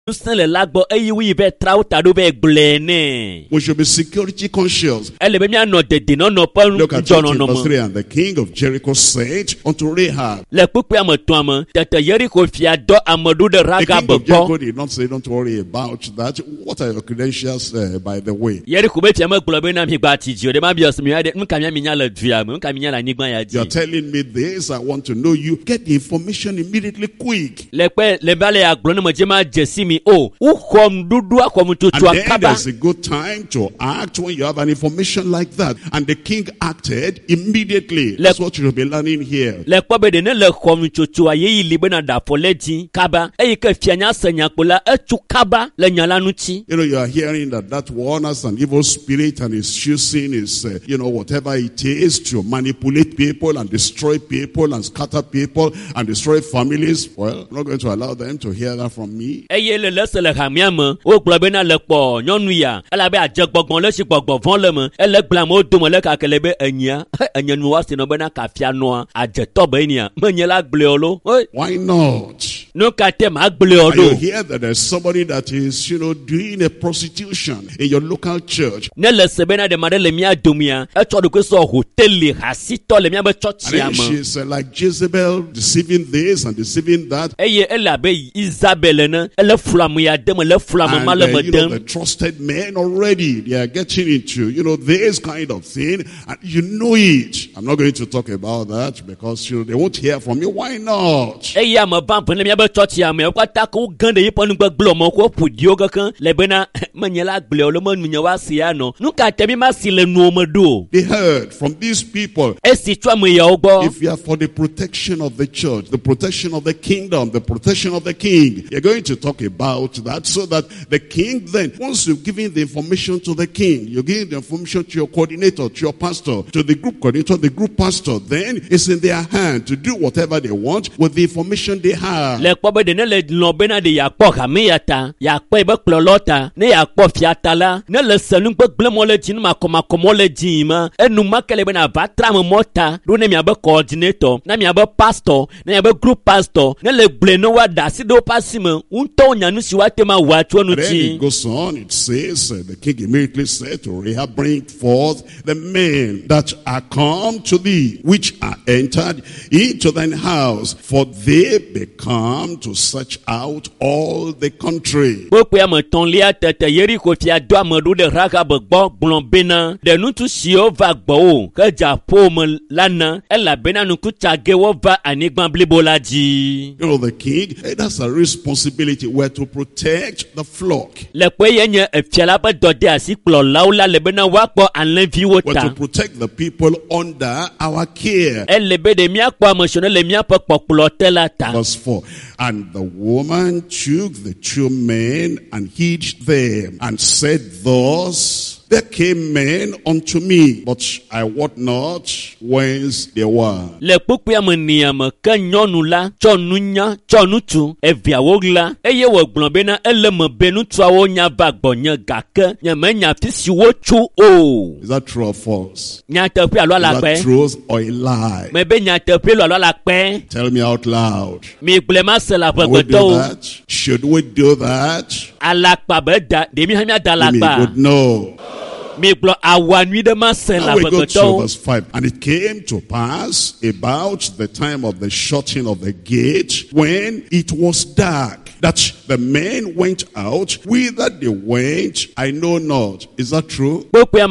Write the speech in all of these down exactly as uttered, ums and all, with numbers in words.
We should be security conscious. Look at it, verse three. And the king of Jericho said unto Rahab. The king of Jericho did not say, don't worry about that. What are your credentials, uh, by the way? You're telling me this, I want to know you. Get the information immediately, quick. And then there's a good time to act when you have an information like that. And the king acted immediately. That's what you'll be learning here. You know, you are hearing that that one has an evil spirit and is using his, uh, you know, whatever it is to manipulate people and destroy people and scatter people and destroy families. Well, I'm not going to allow them to hear that from me. Why not? And you hear that there's somebody that is, you know, doing a prostitution in your local church. And then she's uh, like Jezebel, deceiving this and deceiving that. And uh, you know, the trusted men already, they are getting into, you know, this kind of thing. And you know it. I'm not going to talk about that because, you know, they won't hear from you. Why not? They heard from these people. If you are for the protection of the church, the protection of the kingdom, the protection of the king, you're going to talk about that so that the king then, once you've given the information to the king, you're giving the information to your coordinator, to your pastor, to the group coordinator, the group pastor, then it's in their hand to do whatever they want with the information they have. Coordinator, na mi abe pastor, na mi abe group pastor, na le bleno wa dasi do pasime, unto nyanu si wate ma watu anu chi. Then it goes on, it says, uh, the king immediately said to Rahab, bring forth the men that are come to thee, which are entered into thine house, for they become to search out all the country. You know, the king, that's a responsibility. We're to protect the flock. We're to protect the people under our care. Verse four. And the woman took the two men and hid them and said thus, there came men unto me, but I wot not whence they were. Now the king, is that true or false? Is that truth or a lie? Tell me out loud. Can we do that? Should we do that? Give me a good no. Now we go to verse five. And it came to pass about the time of the shutting of the gate, when it was dark, that the men went out. Whither they went, I know not. Is that true?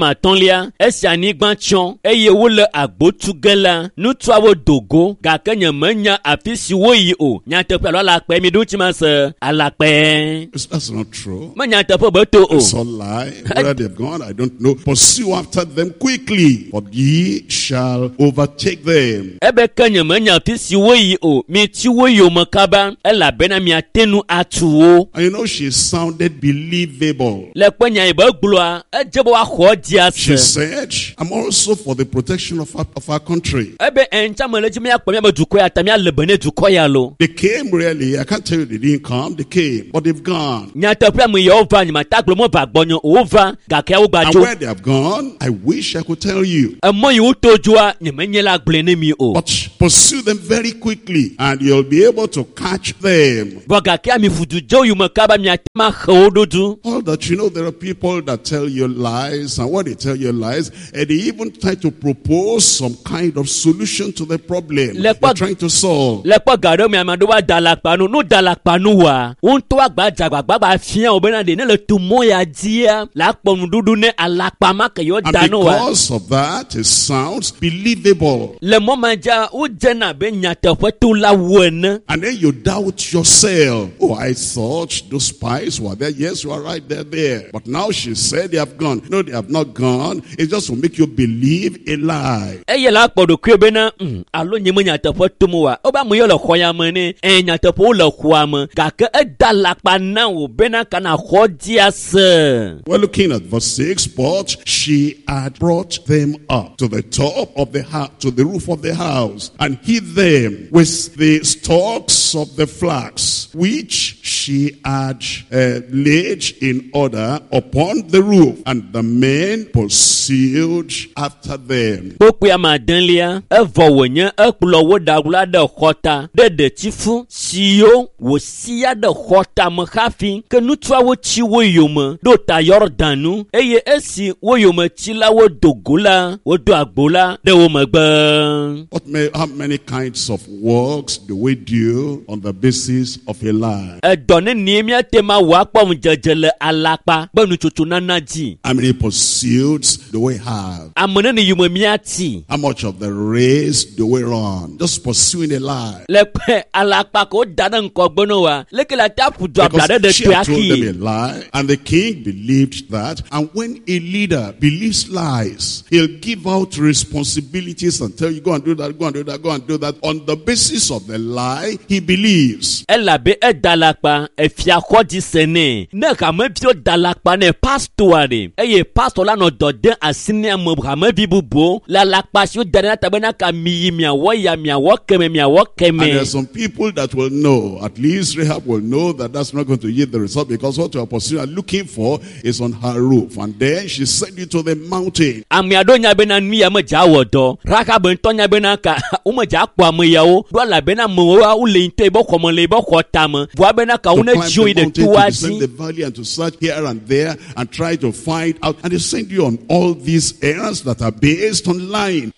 That's not true. It's a lie. Whether they've gone, I don't know. Pursue after them quickly, for ye shall overtake them. And you know, she sounded believable. She said, I'm also for the protection of our, of our country. They came really. I can't tell you they didn't come. They came, but they've gone. And where they have gone, I wish I could tell you. But pursue them very quickly, and you'll be able to catch them. that you know, there are people that tell you lies, and when they tell you lies, and they even try to propose some kind of solution to the problem they're trying to solve. And because of that, it sounds believable. And then you doubt yourself. Oh, I thought those spies were there. Yes, you are right, they're there. But now she said they have gone. No, they have not gone. It's just to make you believe a lie. We're looking at verse six. But she had brought them up to the top of the house, to the roof of the house, and hid them with the stalks of the flax, which she had uh, laid in order upon the roof, and the men pursued after them. What may, how many kinds of works do we do on the basis of a lie? How many pursuits do we have? How much of the race do we run? Just pursuing a lie. Because she had told them a lie, and the king believed that. And when a leader believes lies, he'll give out responsibilities and tell you, go and do that, go and do that, go and do that, on the basis of the lie he believes. And there are some people that will know, at least Rahab will know, that that's not going to yield the result, because what you are pursuing and looking for is on her roof. And then she sent you to the mountain. To descend the valley and to search here and there and try to find out, and they send you on all these errands that are based on lying.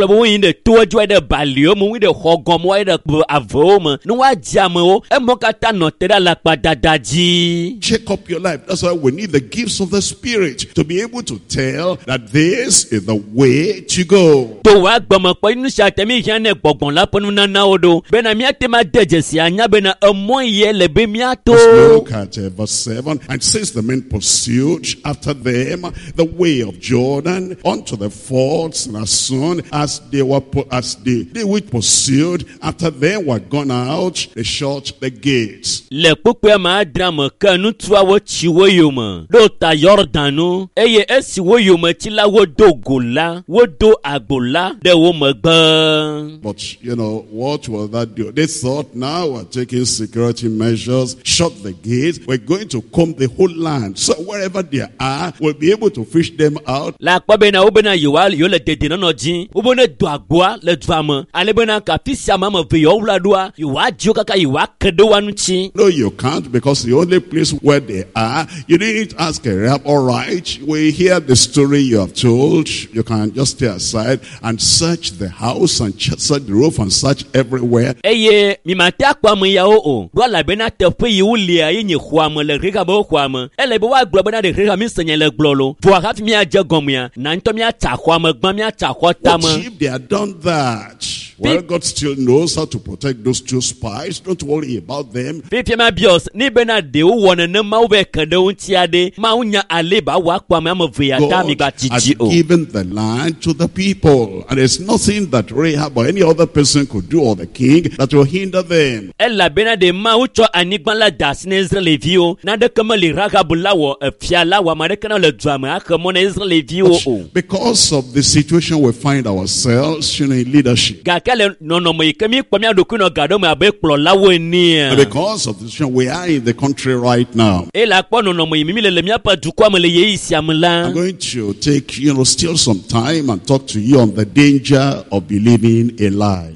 Check up your life. That's why we need the gifts of the Spirit to be able to tell that this is the way to go. Let's look at uh, verse seven. And since the men pursued after them the way of Jordan unto the fords, and as soon as they were as they, they which pursued after them were gone out, they shut the gates. But you know, what will that do? They thought, now we're taking security measures, shut the gates, we're going to comb the whole land, so wherever they are, we'll be able to fish them out. No, you can't, because the only place where they are, you didn't ask a rap. All right, we hear the story you have told, you can just stay aside and search the house and search the roof and search everywhere. What if they had done that? Well, God still knows how to protect those two spies. Don't worry about them. But given the land to the people, and there's nothing that Rahab or any other person could do, or the king, that will hinder them. Because of the situation we find ourselves, you know, in leadership. because of the situation we are in the country right now, I'm going to take, you know, still some time and talk to you on the danger of believing a lie.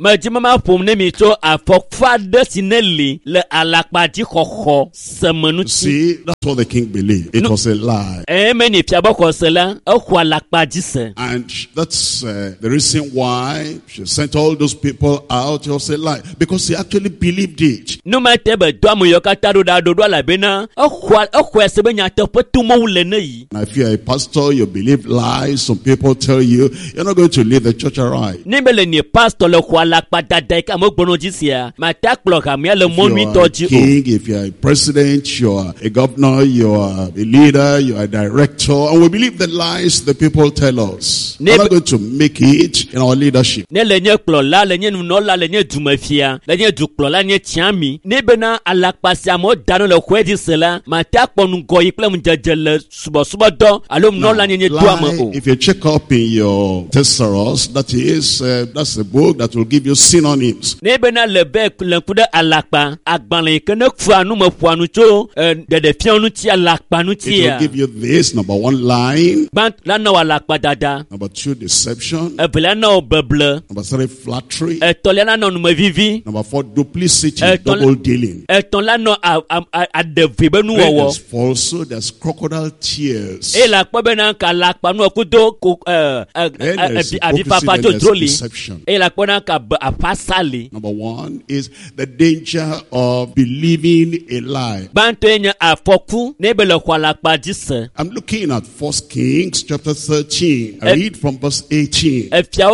See, that's what the king believed. It was a lie. And that's uh, the reason why she sent all those people out. It was a lie. Because he actually believed it. Now, if you're a pastor, you believe lies. Some people tell you, you're not going to lead the church aright. If you're a king, if you're a president, you're a governor, you're a leader, you're a director, and we believe the lies the people tell us. We're not going to make it in our leadership. Now, if you check up in your thesaurus, that is, uh, that's a book that will give you synonyms. It will give you this, number one, lying. Number two, deception. Number three, flattery. Number four, duplicity, double dealing. Then there's falsehood, there's crocodile tears. Then there's hypocrisy, there's deception. Number one is the danger of believing a lie. I'm looking at First Kings chapter thirteen. I read from verse eighteen.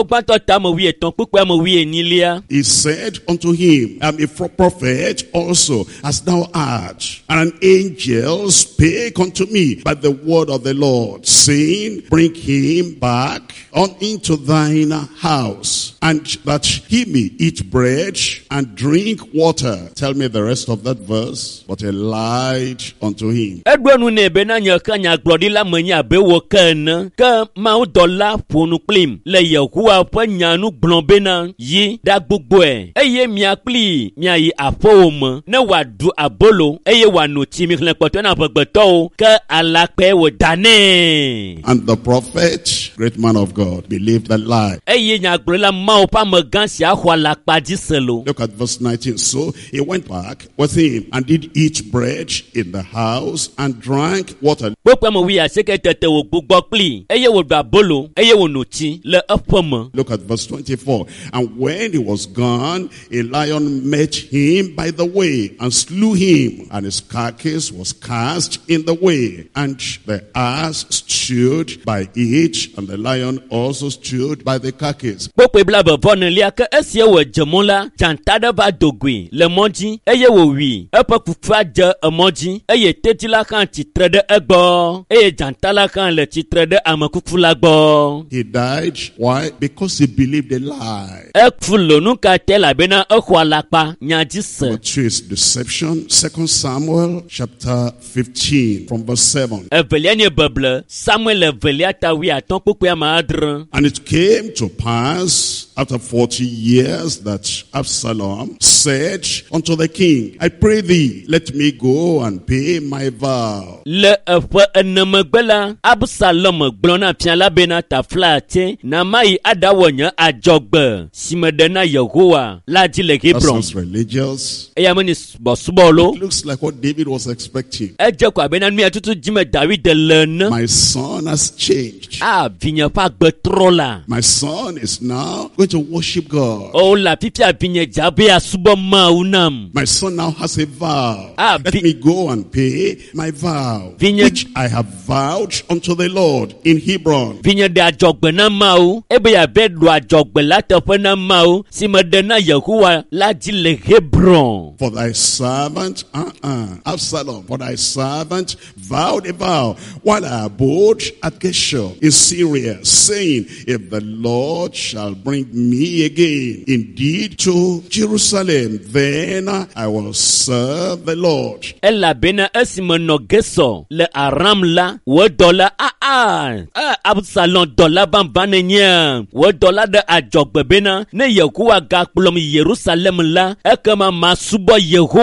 He said unto him, I am a prophet also, as thou art. And an angel spake unto me by the word of the Lord, saying, bring him back on into thine house, and that he may eat bread and drink water. Tell me the rest of that verse. But he lied unto him. And the prophet, great man of God, believed that lie. Look at verse nineteen. So he went back with him and did eat bread in the house and drank water. Look at verse twenty-four. And when he was gone, a lion met him by the way and slew him, and his carcass was cast in the way. And the ass stood by it, and the lion also stood by the carcass. He died. Why? Because he believed a lie. Number two is deception. Second Samuel chapter fifteen from verse seven. And it came to pass after forty years that Absalom said unto the king, I pray thee, let me go and pay my vow. That sounds religious. It looks like what David was expecting. My son has changed. My son is now going to worship God. My son now has a vow. Let me go and pay my vow, which I have vowed unto the Lord in Hebron. For thy servant, uh-uh, Absalom, for thy servant vowed a vow while I abode at Geshur in Syria, saying, if the Lord shall bring me again indeed to Jerusalem, then I will serve the Lord. bena ne Yehowa gakplom Jerusalem la ekema masubo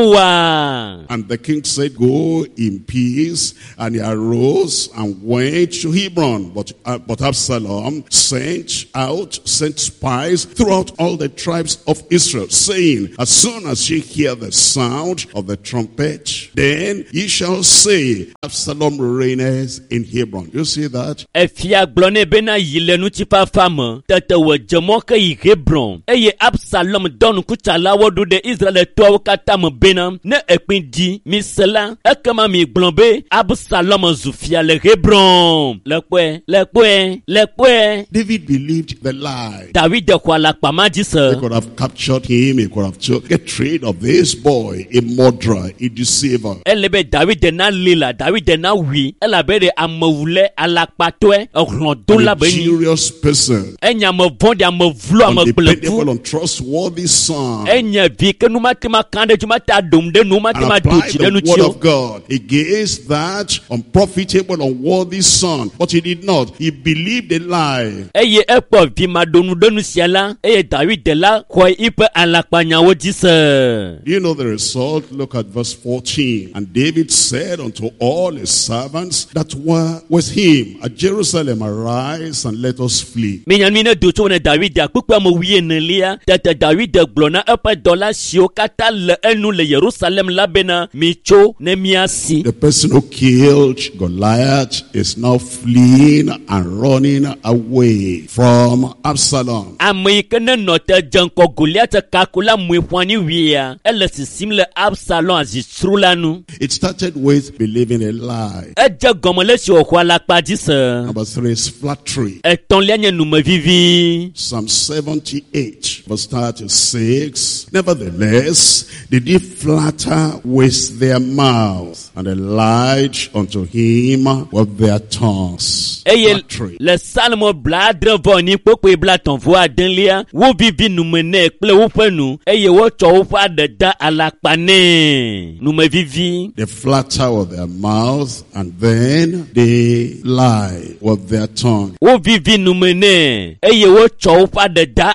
Yehowa. And the king said, go in peace. And he arose and went to Hebron. But, uh, but Absalom sent out, sent spies throughout all the tribes of Israel, saying, as soon as ye hear the sound of the trumpet, then ye shall say, Absalom reigneth in Hebron. You see that? Efia glone bena yilenu tipa fama tete we jemoke i Hebron. Eye Absalom don kuchala wodu de Israel to kata mo bena ne epin di misela ekama mi glombe Absalom zufia le Hebron. Lekwe lekwe lekwe. David believed the lie. David de kwa la pamaji se. They could have captured him. He could have told, get rid of this boy, a murderer, a deceiver. Elebe David de na lila, David de na wi. Elabere amawule alakpatwe oglondola beni. A serious person. Enya mo vondi amavlo amagblefu. Undependable, untrustworthy son. Enya vike numatima kande jumata dumde numatima duchi denu the word of God against that unprofitable, unworthy son. But he did not. He believed a lie. Eye epo vima donu donu siala. Eye David de la kwa ipe alakpanya wojise. You know the result. Look at verse fourteen. And David said unto all his servants that were with him at Jerusalem, arise and let us flee. Minyanmine dutu ne David de akukwa mo wiye nelia. Tete David de glona epe dola sio kata le enu le Jerusalem labena micho ne miasi. The person who killed Goliath is now fleeing and running away from Absalom. Amerikane note janko Goliath kakula mwefwani wia. Ele sisimle Absalom azistrulanu. It started with believing a lie. Eje gomole si okwa lakpadise. Number three is flattery. Eton lianye nume vivi. Psalm seventy-eight verse thirty-six. Nevertheless, they did flatter with their mouth, and they lied unto him with their tongues. Flattery. Le salmo bladre voni pokwe blaton voa denlia. Wo vivi numene kple wupenu. Eye wo cho wupa de da alakpane. Nume vivi. They flatter with their mouth, and then they lie with their tongue. Wo vivi numene. Eye wo cho wupa de da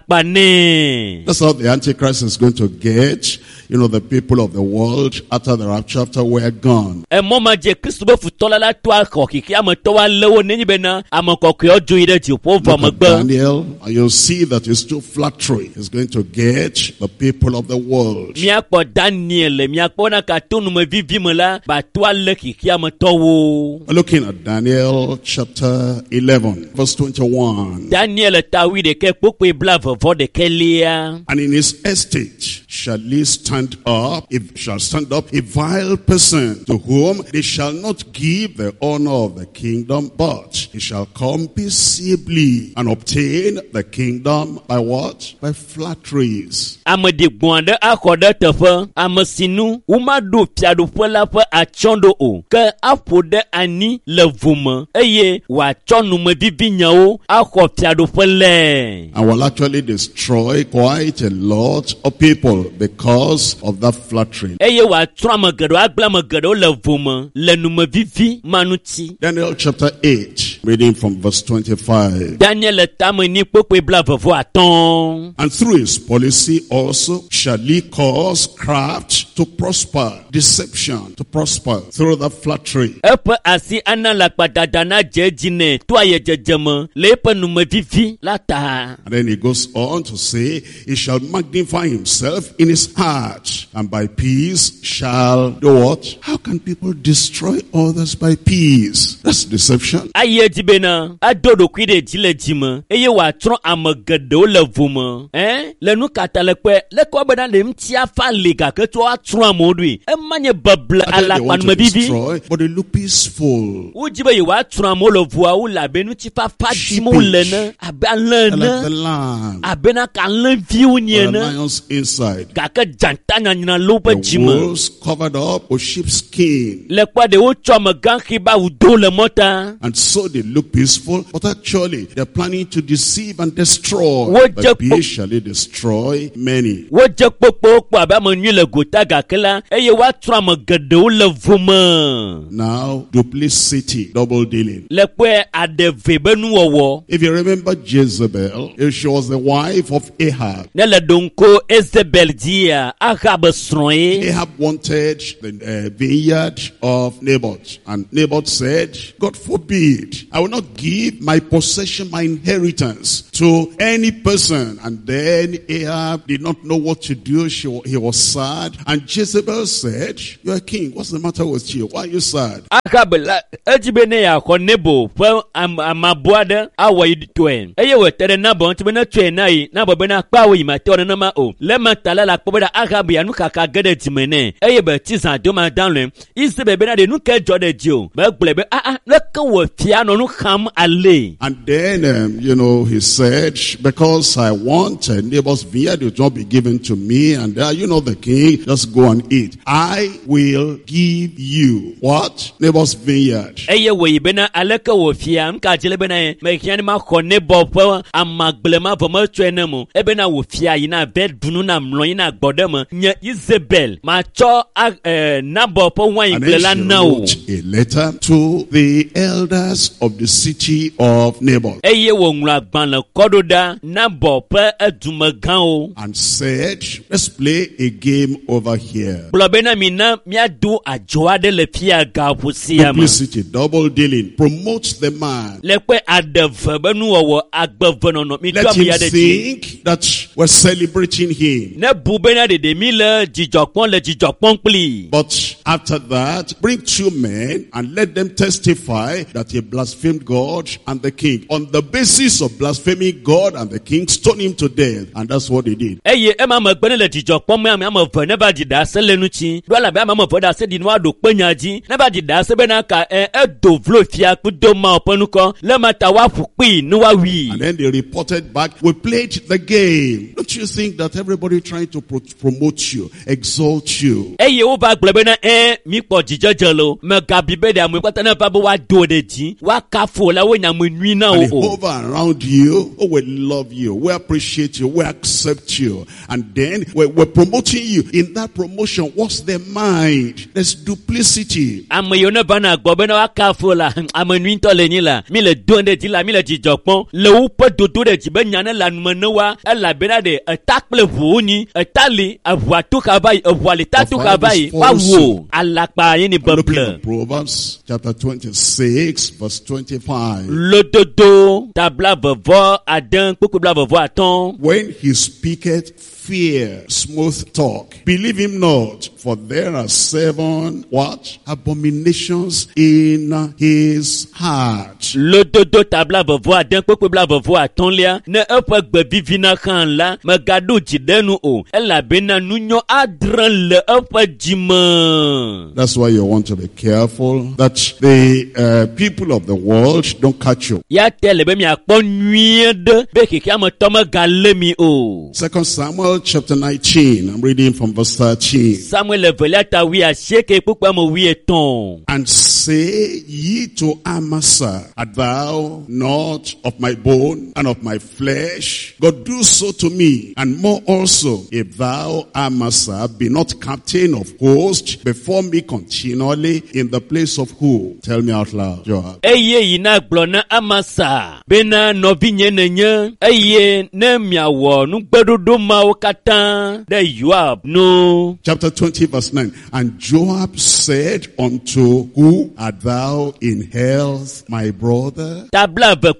alakpane. That's how the Antichrist is going to get, you know, the people of the world after the rapture, after we're gone. E moma je Kristo be futola la to akokiki amato wa lewo nenyi bena amakokwe ojo ire ji povo magba. Daniel, and you'll see that it's too flattery. It's going to get the people of the world. Mi akpo Daniel, mi akpo na katunu me vivi mela ba to le kiki amato wo. Looking at Daniel chapter eleven verse twenty-one. Daniel tawi de ke pokwe blave vo de kelia. And in his estate shall he stand up, if shall stand up a vile person, to whom they shall not give the honor of the kingdom, but he shall come peaceably and obtain the kingdom by what? By flatteries. Amadi gwande akode tefe amasinu umadu piadu pela pe achondo o ke apode ani levume eye wa chonu me bibinyawo akọ piadu pele. And will actually destroy quite a lot of people because of that flattery. Eye wa trama gedo agbama gedo levume lenume vivi manuti. Daniel chapter eight, reading from verse twenty-five. Daniel tamani pokwe blave vo aton. And through his policy also shall he cause craft to prosper, deception to prosper through the flattery. Epe asi ana la padadana jejine tuaye jejeme lepe nume vivi lata. And then he goes on to say, he shall magnify himself in his heart, and by peace shall do what? How can people destroy others by peace? That's deception. Aye jibena adodo kwide jile jime eye wa tron amagedo levume eh le nu katalekwe le ko bena le mtia fa lega ke to atron amodui e manye bable ala kwanme bibi but they look peaceful. Wo jibe ye wa tron amolo voa wo la benu ti fa fa dimo lene abalene abena kan len viu niene lions inside ga ke jantanya nyina lope jime wolves covered up with sheepskin. Le kwa de wo choma gan khiba u do le mota. And so they it look peaceful, but actually they're planning to deceive and destroy. But he shall destroy many. Now, duplicity, double dealing. If you remember Jezebel, she was the wife of Ahab. Ahab wanted the uh, vineyard of Naboth, and Naboth said, God forbid, I will not give my possession, my inheritance to any person. And then Ahab did not know what to do. She, he was sad. And Jezebel said, you're a king. What's the matter with you? Why are you sad? And then, um, you know, he said, because I want uh, Naboth's vineyard, it will not be given to me. And uh, you know the king, just go and eat. I will give you what? Naboth's vineyard. And then she wrote a letter to the elders of the city of Naboth and said, let's play a game over here. Publicity, double dealing, promote the man. Let him think that we're celebrating him. But after that, bring two men and let them testify that he blasphemed God and the king. On the basis of blaspheming God and the king, stone him to death. And that's what they did. And then they reported back, we played the game. Don't you think that everybody trying to pro- promote you, exalt you? And over around you, oh, we love you, we appreciate you, we accept you. And then we're, we're promoting you. In that promotion, what's their mind? There's duplicity. Proverbs chapter twenty-six, verse twenty-five. When he speaketh fear, smooth talk, believe him not, for there are seven what? Abominations in his heart. That's why you want to be careful that the uh, people of the world don't catch you. Second Samuel chapter nineteen, I'm reading from verse thirteen. And say ye to Amasa, art thou not of my bone and of my flesh? God, do so to me, and more also, if thou, Amasa, be not captain of hosts before me continually, in the place of who? Tell me out loud, Joab. Chapter twenty, verse nine. And Joab said unto, who art thou in health, my brother? Joab,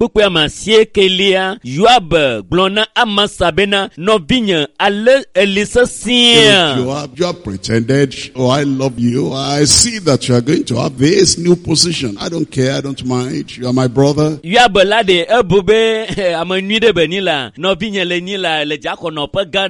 Joab pretended, oh, I love you. I see that you are going to have this new position. I don't care. I don't mind. You are my brother.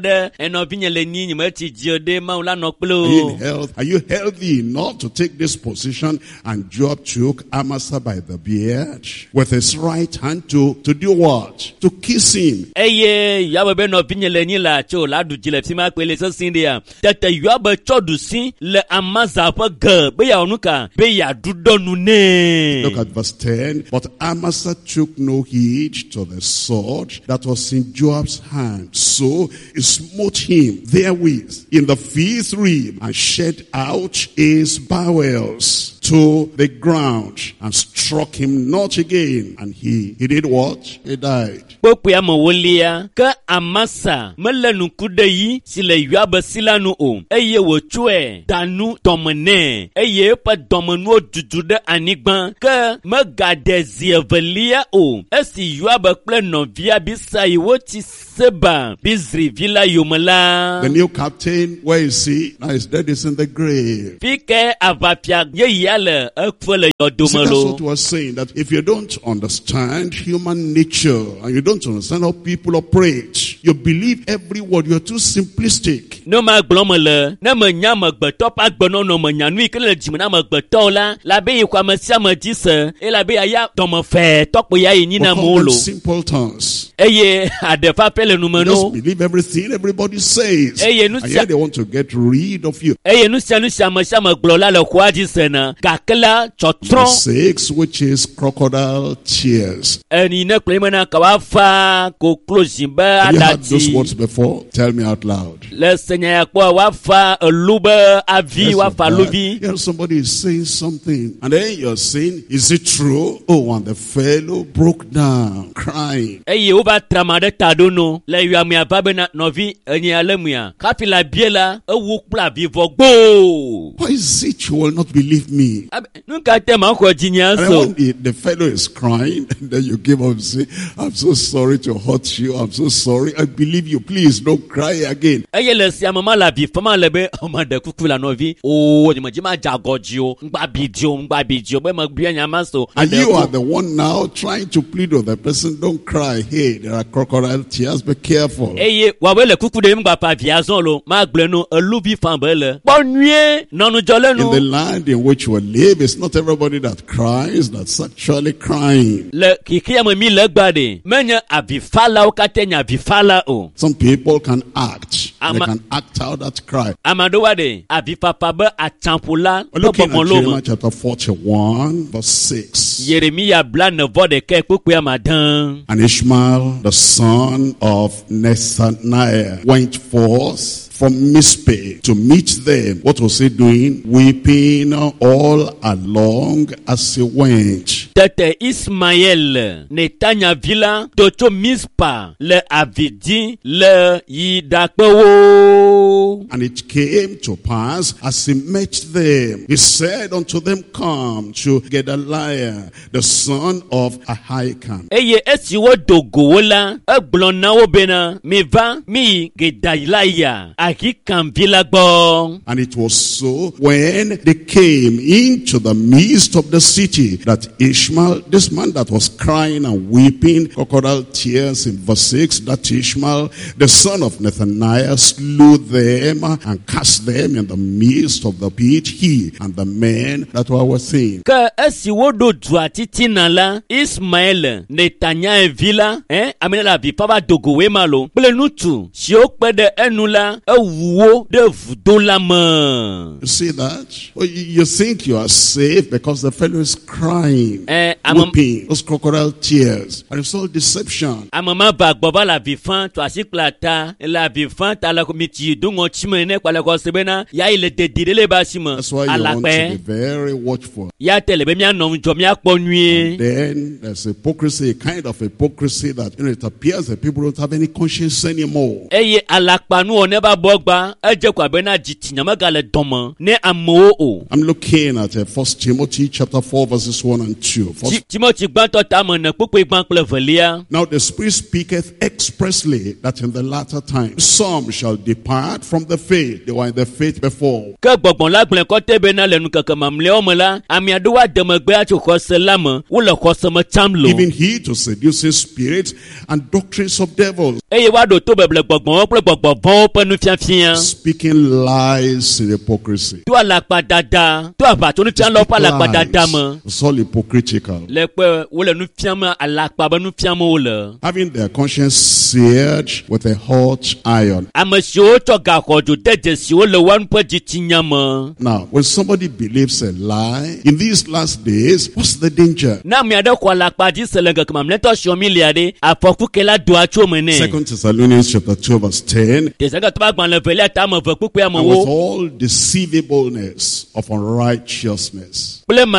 de enovinye le ni nyime ti jiode maula no Are you in health? Are you healthy enough to take this position? And Joab took Amasa by the beard with his right hand to, to do what? To kiss him. Eye yabe be novinye le ni la cho la du jile fi ma pe le so sin de ya. Tete yabe cho du sin le Amasa pa ge be ya onuka be ya du donu ne. Look at verse ten. But Amasa took no heed to the sword that was in Joab's hand. So he smote him therewith in the fifth rib and shed out his bowels to the ground and struck him not again. And he, he did what? He died. Popu ya mawolia ka Amasa melenu kudeyi sile yuabe silanu o eye wochwe danu domene eye pa domenu dudude anigban ka megade zievelia o esi yuabe kple novia bisa iwoti seba bizri villa yomala. The new captain, where is he? Now his dead is in the grave. Fike avapia ye yale ekfele yodomelo. See, that's what we're saying, that if you don't understand human nature and you don't understand how people operate, you believe every word, you're too simplistic. No ma glomele na manya magbeto pa gbono no manya nu ikele jimna magbeto la la be yikwa masia majise e la be ya tomo fe tokpo ya yina molo. Simple tongues. Eye adefa pele numero. Just believe everything everybody says. Eye nu and yet they want to get rid of you. Eye nu sia nu sia masia maglola le kwaji sena kakela chotron. Six, which is crocodile tears. Eni ne klemena kawafa ko closing Have you heard those words before? Tell me out loud. Le Seigneur kwa wafa lube avi wafa luvi. You know, somebody is saying something and then you're saying, is it true? Oh, and the fellow broke down crying. Eye uba tramade tadono le yuami ababe na novi enye alemuya kafila biela ewu kpla vivo gbo. Why is it you will not believe me? Nunca tema ko jinya so. The, the fellow is crying and then you give up and say, I'm so sorry to hurt you. I'm so sorry. I believe you. Please don't cry again. Eye le si amama la bi fama lebe omade kukula novi o ni majima jagojio ngba bidio ngba bidio be magbiya nyama so. And you are the one now trying to plead with the person, don't cry. Hey, there are crocodile tears. Be careful. Eye wawele kukude mgba pa viazon lo magleno elubi fambele. Bonye nonu jolenu. In the land in which we live, it's not everybody that cries that's actually crying. Le kikia me mi le gbade menya avifala o katenya avifala o. Some people can act. They can act out that cry. Amadowade avipapabe achampula. Looking at Jeremiah chapter forty-one verse six. Jeremiah blan vode ke kukuya madan. And Ishmael the son of Nethaniah went forth from Mizpeh to meet them. What was he doing? Weeping all along as he went. Tete Ismaël Netanya villa docho Mizpah le avidi le yidakpewo. And it came to pass as he met them, he said unto them, come to Gedaliah, the son of Ahikam. Eye esiwo dogowola egblona bena meva mi Gedaliah Ahikam villa gbo. And it was so when they came into the midst of the city that Ishmael, this man that was crying and weeping, crocodile tears in verse six, that Ishmael, the son of Nethaniah, slew them and cast them in the midst of the pit, he and the men that were with him. Ka esiwo do duatiti nala Ismael Netanya villa eh amina la vi papa dogowe malo plenutu si o pede enula ewuo de vudolama. You see that? Well, you, you think you are safe because the fellow is crying, eh, weeping, those crocodile tears, and it's all deception. Amama ba gboba la vifan to asiklata la vifan ta la komiti dungo chimene kwa la kosebena ya ile dedire le basima. That's why you want to be very watchful. Ya telebe mi anom jo mi akponue. Then there's hypocrisy, a kind of hypocrisy that, you know, it appears that people don't have any conscience anymore. Eye alakpanu oneba looking at uh, First Timothy chapter four verses one and two. First... Now the Spirit speaketh expressly that in the latter time some shall depart from the faith. They were in the faith before. Even he to seducing spirits and doctrines of devils, speaking lies in hypocrisy. It's all hypocritical. Having their conscience seared with a hot iron. Now, when somebody believes a lie in these last days, what's the danger? Second Thessalonians chapter two verse ten. And with all deceivableness of unrighteousness. Don't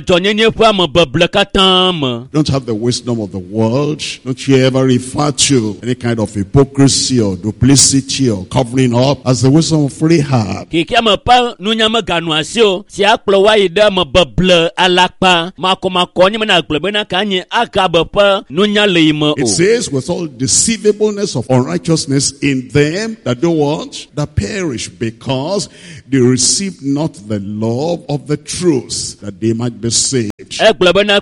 have the wisdom of the world. Don't you ever refer to any kind of hypocrisy or duplicity or covering up as the wisdom of Rahab. It says with all deceivableness of unrighteousness in them that do what? That perish, because they received not the love of the truth, that they might be saved. And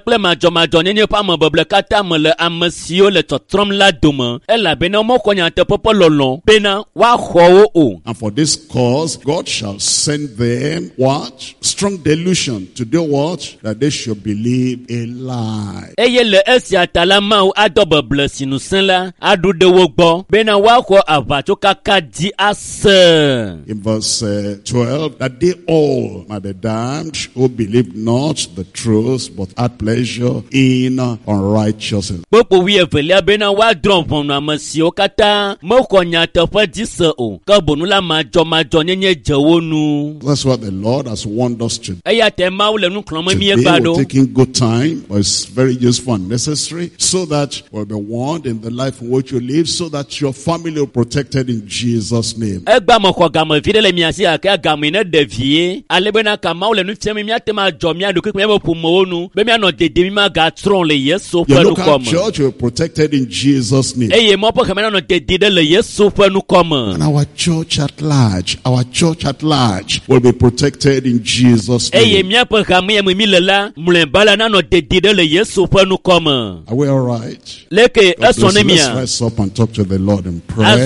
for this cause, God shall send them what? Strong delusion to do what? That they should believe a lie. In verse uh, twelve, that they all might be damned who believe not the truth, but had pleasure in uh, unrighteousness. That's what the Lord has warned us to do. Today we're taking good time, but it's very useful and necessary, so that we'll be warned in the life in which you live, so that your family will be protected in Jesus' name. Now, your local church will be protected in Jesus' name. And our church at large, our church at large will be protected in Jesus' name. Are we all right? Let's rise up and talk to the Lord in prayer.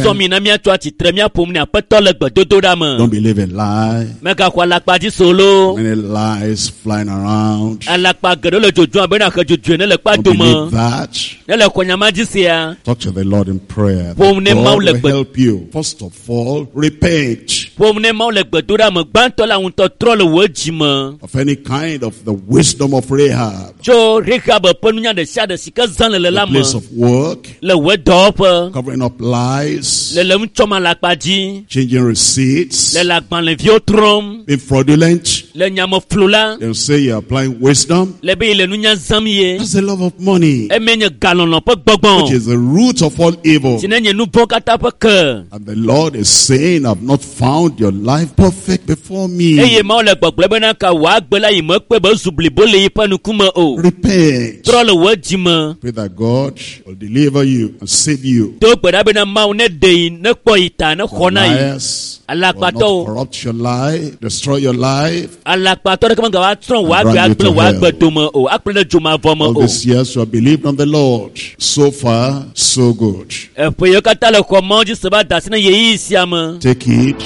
Don't believe in lie. Many lies flying around. Don't believe that. Talk to the Lord in prayer. God will help you. First of all, repent of any kind of the wisdom of Rahab. The place of work, covering up lies, changing receipts, being fraudulent. They'll say you're applying wisdom. That's the love of money, which is the root of all evil. And the Lord is saying, I've not found your life perfect before me. Repent. Pray that God will deliver you and save you. Liars will not corrupt your life, destroy your life, and drag you to hell. All these years you have believed on the Lord. So far, so good. Take it.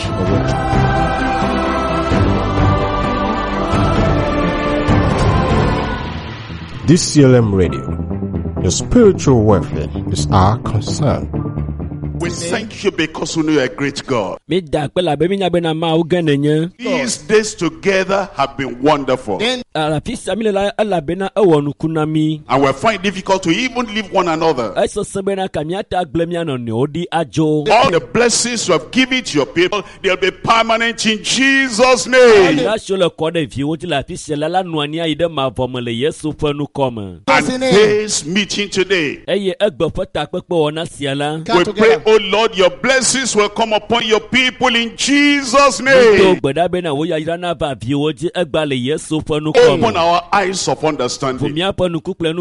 D C L M Radio, your spiritual welfare is our concern. We thank you because we know you are a great God. These days together have been wonderful. And we find it difficult to even leave one another. All the blessings you have given to your people, they'll be permanent in Jesus' name. And this meeting today, we pray, oh Lord, your blessings will come upon your people in Jesus' name. Open our eyes of understanding. Open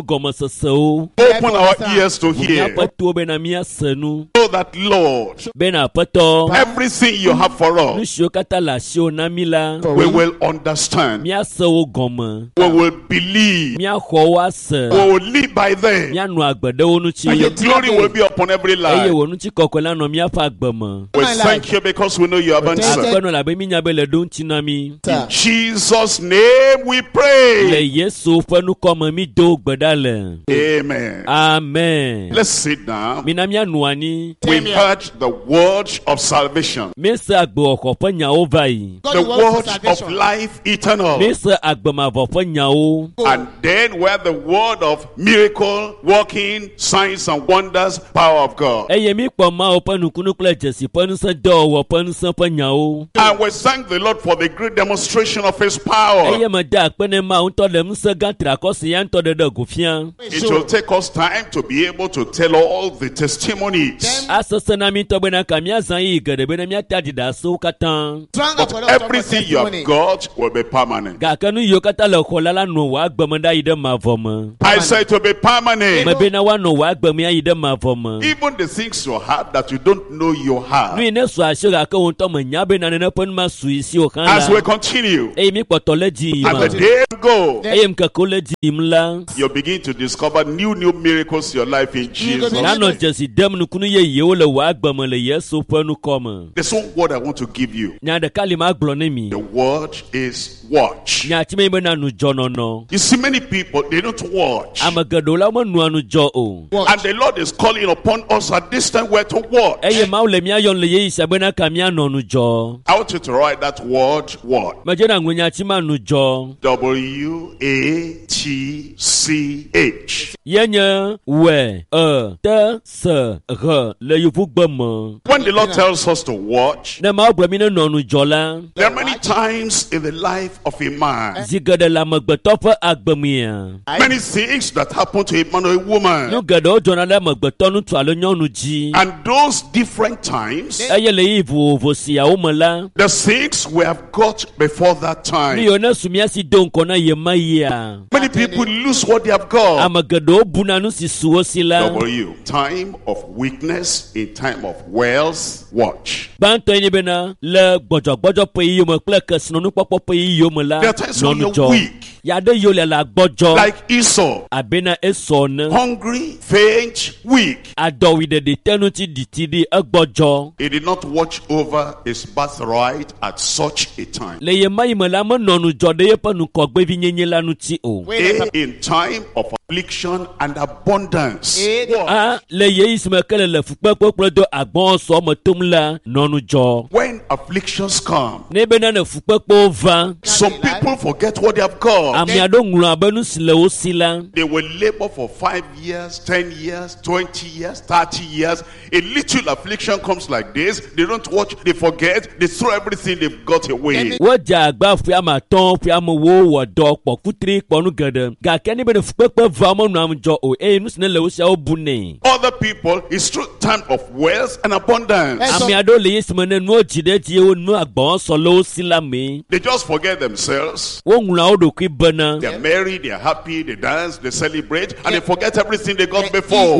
our ears to hear. So that, Lord, everything you have for us, we will understand. We will believe. We will live by them. And your glory will be upon every life. We thank you because we know you have answered. In Jesus' name we pray. Amen. Amen. Let's sit down. We've heard the word of salvation. The word of life eternal. And then we have the word of miracle, working, signs and wonders, power of God. And we thank the Lord for the great demonstration of his power. It will take us time to be able to tell all the testimonies. But everything you have got will be permanent. I say to be permanent. Even the things you have that you don't know you have. As we continue, as the day go, you begin to discover new, new miracles in your life in Jesus. There's one word I want to give you. The word is watch. You see, many people, they don't watch. And the Lord is calling upon us at this time where to watch. I want you to write that word, watch. W A T C H. When the Lord tells us to watch, there are many times in the life of a man, many things that happen to a man or a woman, and those different times, the things we have got before that time. Many people lose what they have got. W. Time of weakness in time of wealth. Watch. There are times when you're weak. Like Esau. Hungry, faint, weak. He did not watch over his birthright at such a time. In time of affliction and abundance. When afflictions come, some people forget what they have got. They will labor for five years, ten years, twenty years, thirty years. A little affliction comes like this. They don't watch, they forget, they throw everything they've got away. Other people, it's true time of wealth and abundance. They just forget themselves. They're married, they're happy, they dance, they celebrate, and they forget everything they got before.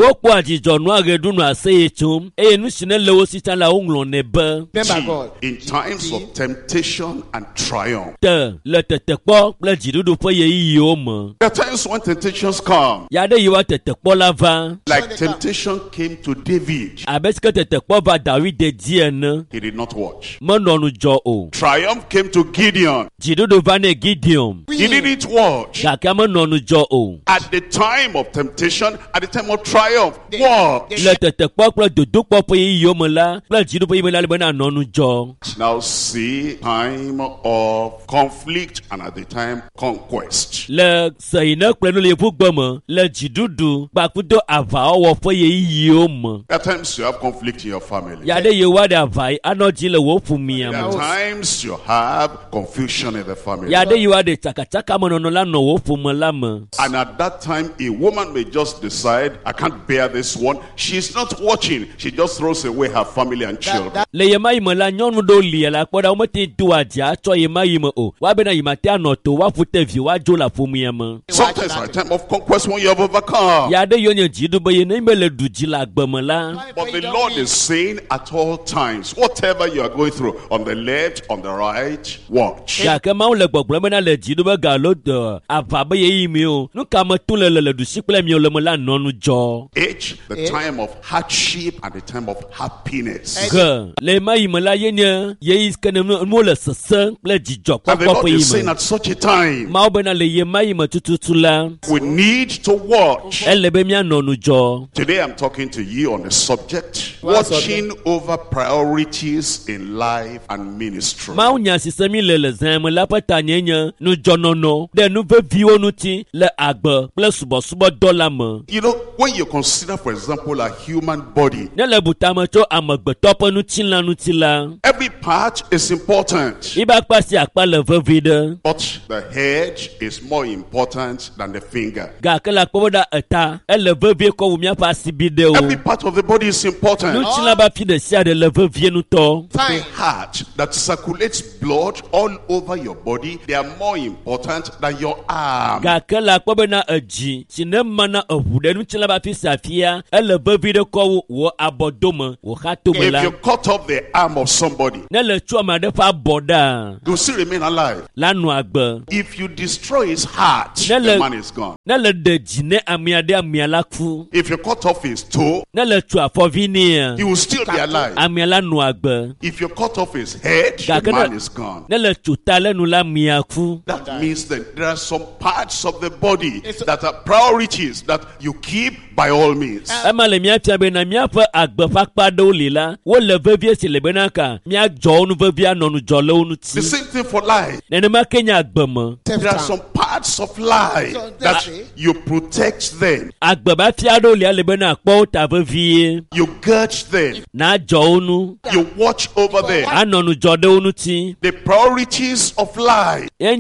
In times of temptation and triumph. There are times when temptations come. Like temptation came to David. He did not watch. Triumph came to Gideon. He didn't complete watch. At the time of temptation, at the time of triumph, watch. Now see, time of conflict and at the time conquest. There are times you have conflict in your family. There are times you have confusion in the family. And at that time, a woman may just decide, I can't bear this one. She's not watching. She just throws away her family and children. Sometimes at time of conquest when you have overcome. But the Lord is saying at all times, whatever you are going through, on the left, on the right, watch. H, the time of hardship and the time of happiness. And the Lord is saying at such a time, we need to watch. Today I'm talking to you on the subject, watching over priorities in life and ministry. You know, when you consider, for example, a human body, every part is important, but the head is more important than the finger. Every part of the body is important. The heart that circulates blood all over your body, they are more important than your arm. If you cut off the arm of somebody, you'll still remain alive. If you destroy his heart, the man is gone. If you cut off his toe, he will still be alive. If you cut off his head, the man is gone. That means that there are some parts of the body that are priorities that you keep by all means. The same thing for life. There are some parts of life that you protect them. You gird them. You watch over them. The priorities of life. That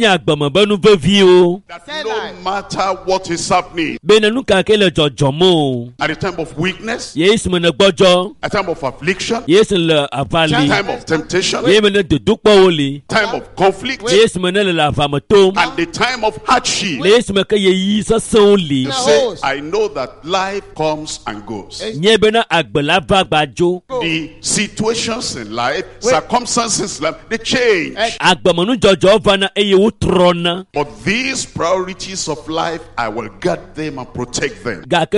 no matter what is happening, at the time of weakness, at the time of affliction, time of temptation, time of conflict, and the time of hardship, you say, I know that life comes and goes. The situations in life, circumstances in life, they change. But these priorities of life, I will guard them and protect them. That's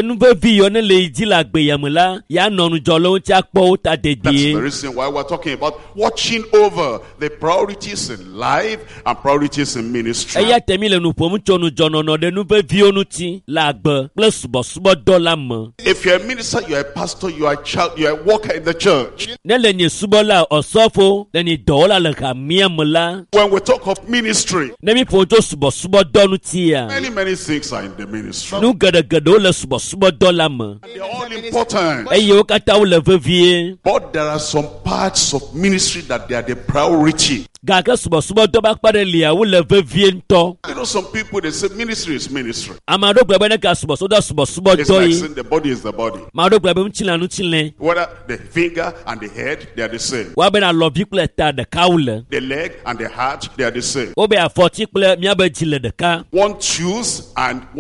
the reason why we're talking about watching over the priorities in life and priorities in ministry. If you're a minister, you're a pastor, you're a child, you're a worker in the church. When we talk of ministry, many, many things are in the ministry. And they're all important. But there are some parts of ministry that they are the priority. You know, some people, they say ministry is ministry. It's like saying the body is the body. Whether the finger and the head, they are the same. The leg and the heart, they are the same. One choose and one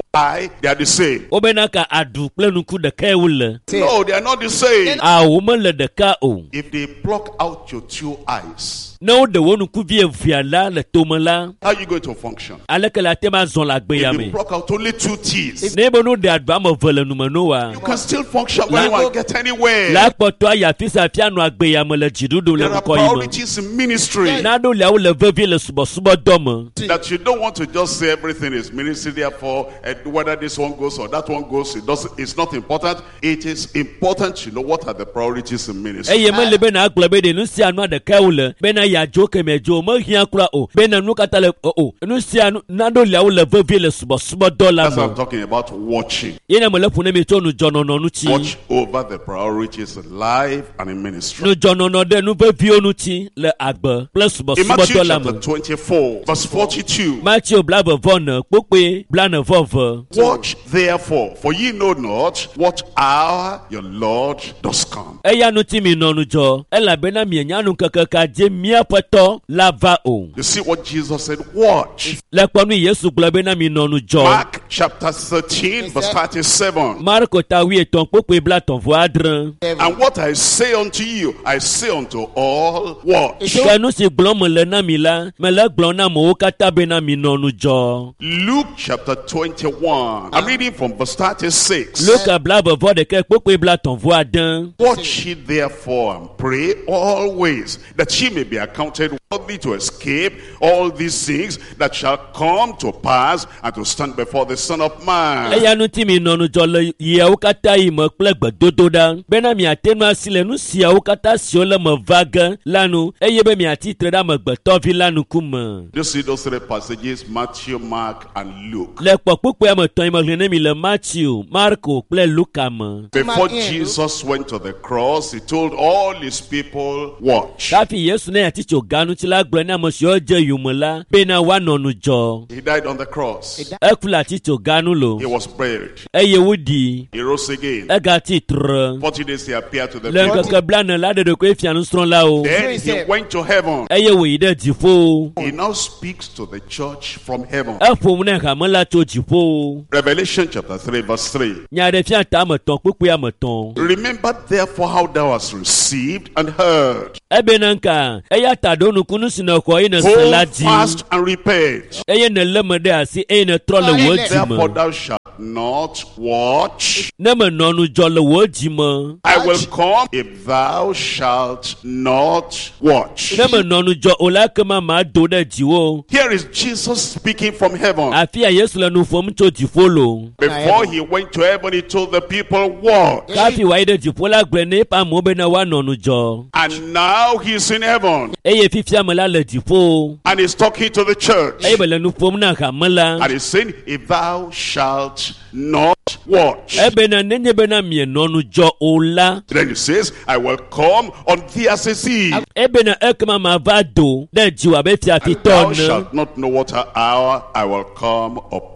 I, they are the same. Obenaka adu plenuku de kewule. No, they are not the same. A woman le de ka o. If they pluck out your two eyes, no de wonu kuvie viala le tomala. How are you going to function? Aleke la tema zon la gbe ya If me. you pluck out only two teeth, Nebo no de adba mo vele numano wa. you can still function very well and get anywhere. La poto ya fisa fia no agbe ya me le jidudu le There are ko yimo. priorities in ministry Na do le o le vevie le subo subo domo. that you don't want to just say everything is ministry, therefore uh, whether this one goes or that one goes, it doesn't, it's not important. It is important to know what are the priorities in ministry. Eye me le be na agbe de no si anu de kaule be na ya jo ke me jo mo hia kura o be na nu kata le o no si anu na do le o le vevie le subo subo dollar. That's what I'm talking about, watching. Ina mo le fune me to nu jono no nu ti. Watch over the priorities in life and in ministry. Nu jono no de nu vevie onu ti le agbe plus subo In subo Matthew dollar. chapter twenty-four, verse forty-two. Matthew blab von pope blan vove. Watch therefore, for ye know not what hour your Lord does come. Eya nu ti mi no nu jo ela be na mi nya nu kakaka je mia poto lava o. You see what Jesus said, watch. Le ponu Yesu glo be na mi no nu jo. Mark chapter thirteen, verse thirty-seven. Marko ta wi eton pope bla ton vo adran. And what I say unto you, I say unto all, watch. Kanu si glo mo le na mi la me le glo na mo kata be na mi no nu jo. Luke chapter twenty-one. I'm reading from verse thirty-six. Luka bla vo de ke pope bla ton vo adan. Watch ye therefore and pray always, that ye may be accounted worthy to escape all these things that shall come to pass and to stand before the Son of Man. Eya nu ti mi no nu jo le ye o kata yi mo ple gbedodo da. Be na mi atenu asile nu si o kata si o le mo vaga lanu eye be mi ati tre da mo gbeto vi lanu kuma. You see those three passages, Matthew, Mark, and Luke. Le popo mo ton mo ne mi le Matthew, Marko ple Luka mo. Before Jesus went to the cross, he told all his people, watch. Kafi Yesu na ati cho ganu ti la gbe na mo si o je yumola be na wa no nu jo. He died on the cross. Ekula ti cho ganu lo. He was buried. Eye wudi. He rose again. E ga ti tre. Forty days he appeared to the Le people. ka bla na la de ko efian stron la o. Then he went to heaven. Eye we de difo. He now speaks to the church from heaven. E fo mu na ka mo la to difo. Revelation chapter three, verse three. Nya de fian ta mo ton popo ya mo ton. Remember therefore how thou hast received and heard. Ebe nanka eya ta do nu kunu sina ko ina Hold saladi. fast and repent. Eye na leme de asi e na trole woji Therefore mo. thou shalt not watch. Na me no nu jo le woji mo. I will come if thou shalt not watch. Na me no nu jo ola kema ma do de jiwo. Here is Jesus speaking from heaven. Afia Yesu le nu fom to difolo. Before he went to heaven, he told the people, watch. Kafi wa ide difola gbre ne pa mo be na wa no nu jo. And now he's in heaven. Eye fifia me la le difo. And he's talking to the church. Eye be le nu fom na ka mala. And he's saying, if thou shalt not watch. Ebe na nenye be na mi no nu jo ola. Then he says, I will come on thee as a thief. Ebe na ekma ma va do. De jiwa be fia fi Thou ton. shalt not know what hour I will come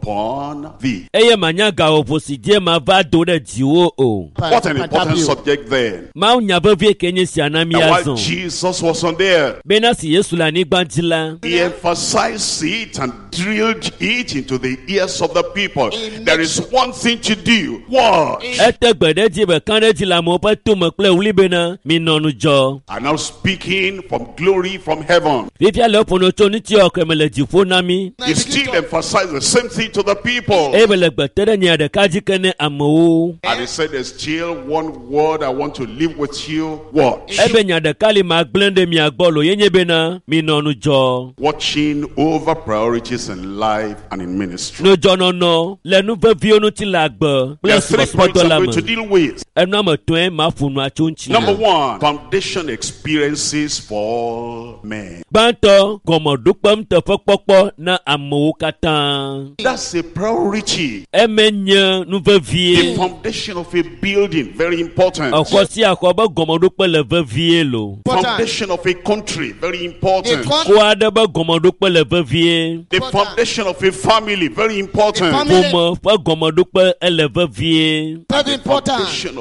upon thee. Eye manya ga oposi die ma va do de jiwo o. What an important subject then. Ma unya bavie kenye si anami And while azon. Jesus was on there, Bena si Yesu la ni gbantila. he emphasized it and drilled it into the ears of the people. There is one thing to do. What? Ete gbede di be kande di la mo pe to mo ple uli bena mi nonu jo. And now speaking from glory from heaven. Fifia le pono to ni ti o kemele jifo nami. He still emphasized the same thing to the people. Ebe le gbete ni ade kaji kene amo. And he said, there's still one word I want to leave with you. Watch. Ebe nya de kali ma glende mi agbolo yenye bena mi nonu jo. Watching over priorities in life and in ministry. No jo no no. Le nu ve vi onu ti la gbe. There are Bless three us points I'm la going to mo. deal with. Enu amo twen ma funu achunchi. Number one, foundation experiences for all men. Banto gomo dukpem te fokpokpo na amo katan. That's a priority. Emenye nu The vevie. foundation of a building, very important. Akosi akoba gomo dukpe le vevie lo. Foundation of a country, very important. Ko ade ba gomo dukpe le vevie. The foundation of a family, very important. Komo fa gomo dukpe ele vevie. The foundation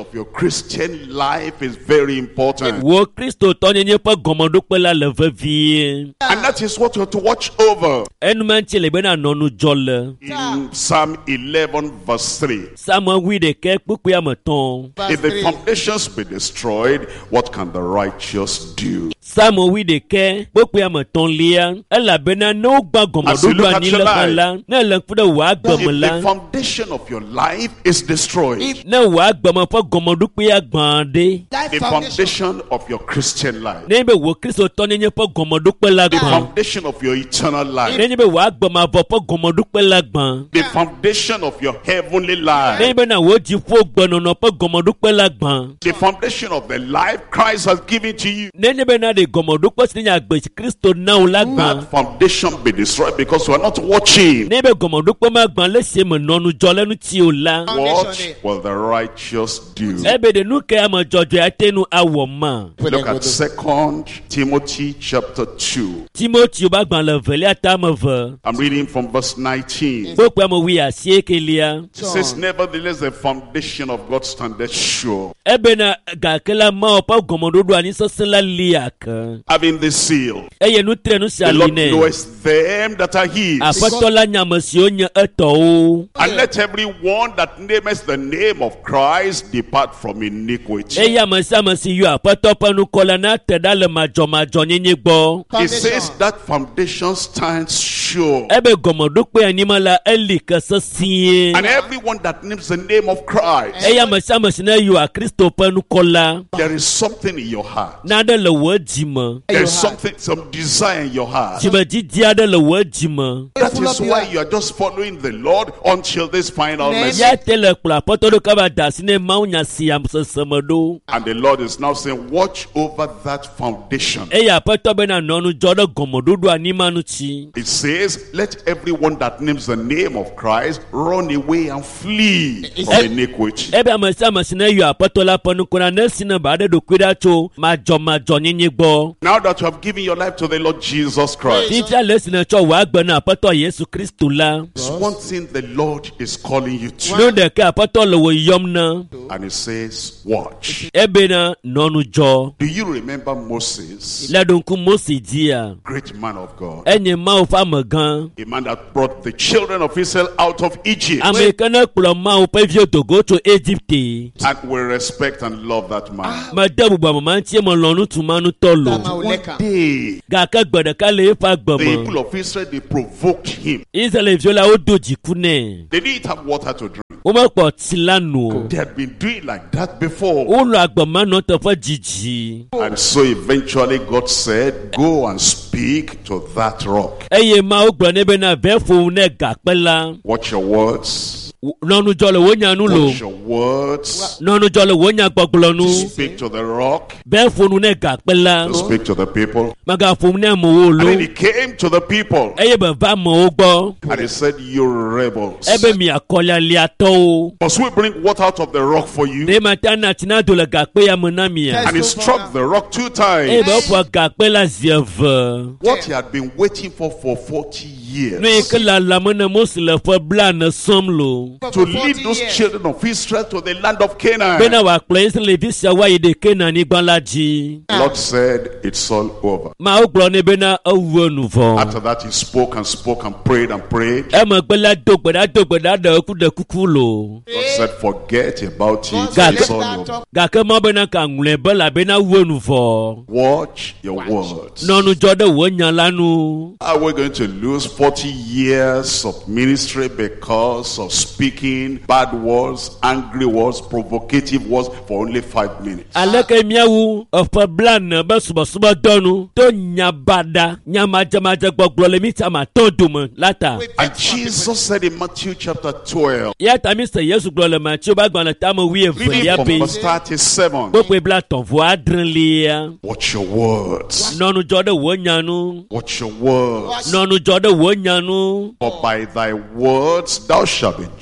of your Christian life is very important. Wo Kristo toni nye pa gomodupe la leve vie. And that is what you have to watch over. Enu manche le bena nonu jole. In Psalm eleven verse three. Samuel wi de ke pupu ya meton. If the foundations be destroyed, what can the righteous do? Samuel wi de ke pupu ya meton lia. Ela bena no gba gomodupe ani le kala. Ne le fude wa gbemela. If the foundation of your life is destroyed, ne wa gbema pa gomodupe ya gbande. The foundation of your Christian life, ne be wo Kristo toni nye pa gomodupe la the gban. foundation of your eternal life, ne be wa gbema vo pa gomodupe la gban. the foundation of your heavenly life, ne be na wo ji fo gbenono pa gomodupe la gban. the foundation of the life Christ has given to you. ne ne be na de gomodupe si nya gbe Kristo na o la gban. That foundation be destroyed because you are not watching. ne be gomodupe ma gban le se me nonu jole nu ti o la. What will the righteous do? e be de nu ke am jojo atenu awo ma. Look at Second Timothy chapter two. Timothy ba gban le vele atamove. I'm reading from verse nineteen. Bo pe mo wi asie kelia. It says, nevertheless, the foundation of God standeth sure, e be na ga kela ma o pa gomododo ani so sela liak. having the seal. e ye nu tre nu The Lord saline. knoweth them that are his. Apotola nyamasi onye eto. And let everyone that nameth the name of Christ depart from iniquity. e ya masi amasi yo apoto panu kola na teda le majo majo nyenye gbo. It says that foundation stands sure. e be gomodo pe animala eli kasasie. And everyone that names the name of Christ, e ya masi amasi na yo a Kristo panu kola. there is something in your heart. na de le wajima. There is something, some desire in your heart. Jiba jidia de le wajima. That is why you are just following the Lord until this final message. ya tele kula poto do kaba dasine maunya siam sesemodo. And the Lord is now saying, watch over that foundation. e ya poto be na nonu jodo gomodo do animanu chi. It says, let everyone that names the name of Christ run away and flee from iniquity. ebe amasi amasi na yo apoto la ponu kona nesi na bade do kwida cho majo majo nyenye gbo. Now that you have given your life to the Lord Jesus Christ, tita lesi na cho wa gbe na apoto Yesu Kristo la. there's one thing the Lord is calling you to. no de ke apoto le wo yom na. And it says, watch. ebe na nonu jo. Do you remember Moses, la donku Mose dia. great man of God, enye ma o fa magan. a man that brought the children of Israel out of Egypt? Americana klo ma o pe vi to go to Egypt. And we respect and love that man. ma debu ba ma ntie mo lonu tu manu tolo. One day, ga ka gbede ka le fa the gbemo. people of Israel, they provoked him. Israel viola o doji kune. They didn't have water to drink. o ma po tilanu. They had been doing like that before. o lo agboma no to fa jiji. And so eventually God said, go and speak to that rock. eye ma o gbo ne be na be fo ne ga pela. Watch your words. nonu jole wo nyanu lo. Watch your words. nonu jole wo nya gbogbolo Speak to the rock. be fo nu ne ga pela. To speak to the people. maga fo ne mo wo And then lo. he came to the people. eye be va mo o gbo. And he said, you rebels. ebe mi akola li ato. Must we bring water out of the rock for you? ne matana tina do le ga pe ya monamia. And he struck the rock two times. ebe fo ga pe la zieve. What he had been waiting for for forty no years. ke la la mona mos le fo bla na somlo. To lead those children of Israel to the land of Canaan. bena wa place le visia wa ide Kenan ni gbalaji. The Lord said, it's all over. ma o gbo ne bena owo nu vo. After that, he spoke and spoke and prayed and prayed. e mo gbela dogbeda dogbeda de ku de kuku lo. God said, forget about it. God. It's all over. ga ke mo bena ka ngule bela bena wo nu vo. Watch your words. nonu jode wo nya lanu. Are we going to lose forty years of ministry because of speaking bad words, angry words, provocative words for only five minutes? aleke miawu ofa blan be subo subo donu to nya bada nya maja maja gbogbo le mi ta ma to dum lata. And Jesus said in Matthew chapter twelve, ya ta mi se Yesu gbo le ma ti o ba gban le ta mo wi e reading ya from pe. verse thirty-seven, gbogbo bla ton vo adrenlia. watch your words. nonu jode wo nyanu. Watch your words. nonu jode wo nyanu. For by thy words thou shalt be judged.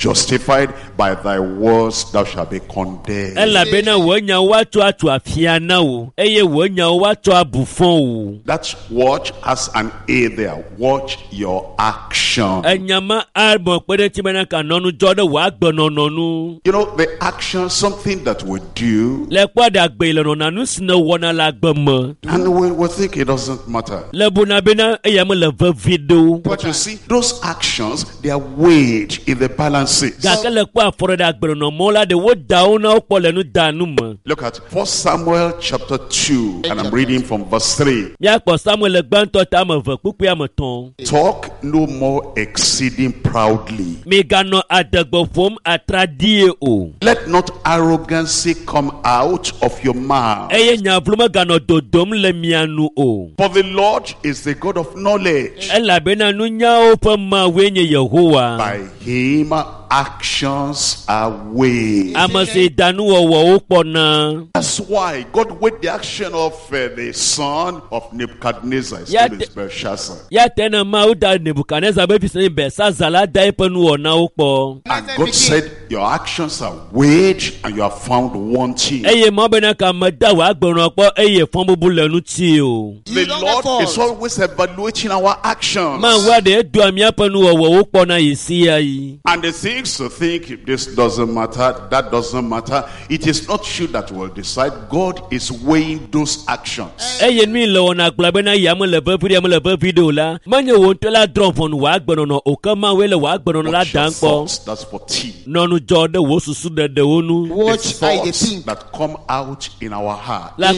justified, by thy words thou shalt be condemned. That watch as an A there. Watch your action. You know, the action, something that we do, and we, we think it doesn't matter. But you see, those actions, they are weighed in the balances. Look at First Samuel chapter two, and I'm reading from verse three. Talk no more exceeding proudly. Let not arrogancy come out of your mouth. For the Lord is the God of knowledge. By him actions are weighed. That's why God weighed the action of uh, the son of Nebuchadnezzar. His name is Belshazzar. And God said, your actions are weighed and you are found wanting. The Lord is always evaluating our actions. And the things to think, this doesn't matter, that doesn't matter. It is not you that will decide. God is weighing those actions. That's for tea. The thoughts that come out in our heart. You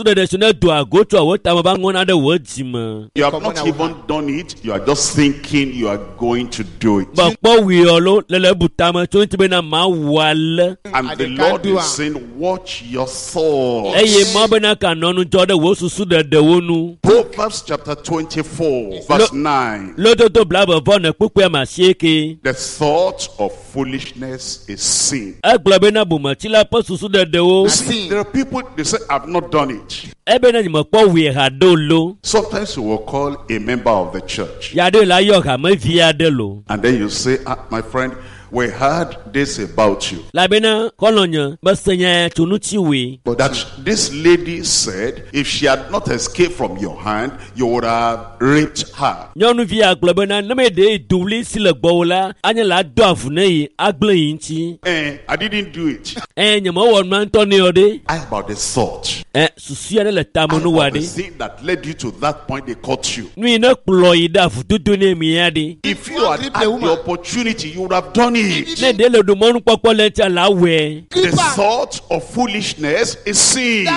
have not even done it. You are just thinking you are going to do it. And the Lord is saying, watch your thoughts. Proverbs chapter twenty-four, verse nine. The thought of foolishness is sin. See, there are people, they say, I've not done it. Sometimes you will call a member of the church. And then you say, ah, my friend, we heard this about you. But that this lady said, if she had not escaped from your hand, you would have raped her. Eh, I didn't do it. I about the thought. I about the thing that led you to that point they caught you. If you had had the opportunity, you would have done it. The thought of foolishness is sin.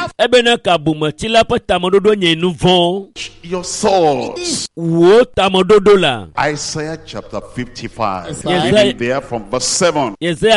Your thoughts. Isaiah chapter fifty-five. Reading there from verse seven.